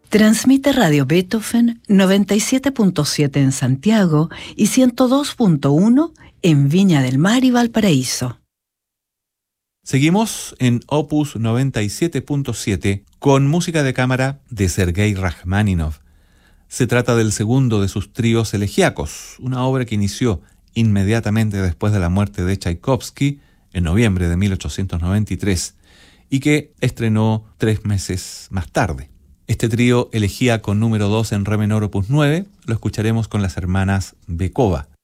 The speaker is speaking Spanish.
Transmite Radio Beethoven 97.7 en Santiago y 102.1 en Viña del Mar y Valparaíso. Seguimos en Opus 97.7 con música de cámara de Sergei Rachmaninoff. Se trata del segundo de sus tríos elegíacos, una obra que inició inmediatamente después de la muerte de Tchaikovsky en noviembre de 1893 y que estrenó 3 meses más tarde. Este trío elegíaco número 2 en re menor opus 9 lo escucharemos con las hermanas Bekova.